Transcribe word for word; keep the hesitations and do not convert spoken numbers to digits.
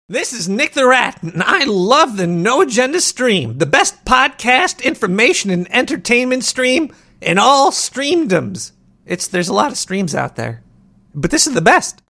This is Nick the Rat, and I love the No Agenda stream, the best podcast, information, and entertainment stream in all streamdoms. It's there's a lot of streams out there, but this is the best.